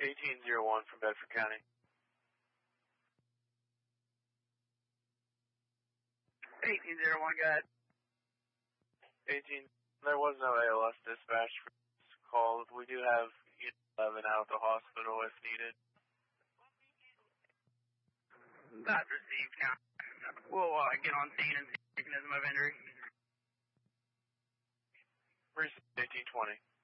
1801 from Bedford County. 1801, go ahead. 18, there was no ALS dispatch for this call. We do have 11 out at the hospital if needed. That's received, count. We'll get on scene and see the mechanism of injury. Received 1820.